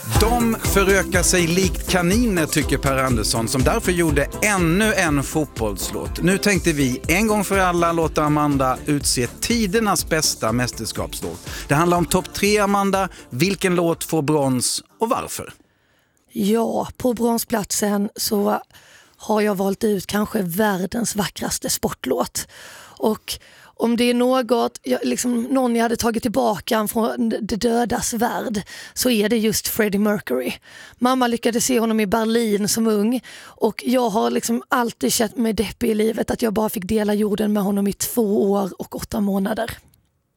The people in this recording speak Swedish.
De förökar sig likt kaniner, tycker Per Andersson, som därför gjorde ännu en fotbollslåt. Nu tänkte vi en gång för alla låta Amanda utse tidernas bästa mästerskapslåt. Det handlar om topp 3, Amanda. Vilken låt får brons och varför? Ja, på bronsplatsen så har jag valt ut kanske världens vackraste sportlåt. Och om det är någon jag hade tagit tillbaka från det dödas värld, så är det just Freddie Mercury. Mamma lyckades se honom i Berlin som ung, och jag har alltid känt mig deppig i livet att jag bara fick dela jorden med honom i 2 år och 8 månader.